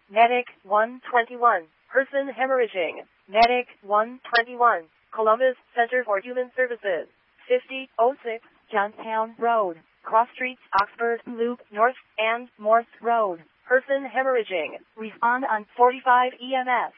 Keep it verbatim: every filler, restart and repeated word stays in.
Medic one twenty-one. Person hemorrhaging. Medic one twenty-one. Columbus Center for Human Services. fifty oh six Johnstown Road. Cross Streets, Oxford Loop North and Morse Road. Person hemorrhaging. Respond on forty-five E M S.